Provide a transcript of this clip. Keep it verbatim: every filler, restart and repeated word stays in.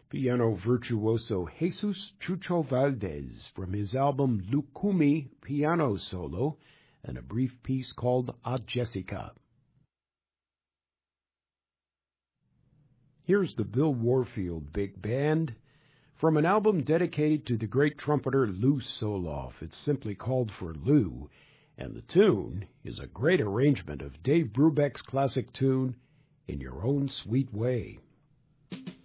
piano virtuoso Jesus Chucho Valdez from his album Lucumi Piano Solo, and a brief piece called A Jessica. Here's the Bill Warfield Big Band from an album dedicated to the great trumpeter Lou Soloff. It's simply called For Lou, and the tune is a great arrangement of Dave Brubeck's classic tune, In Your Own Sweet Way.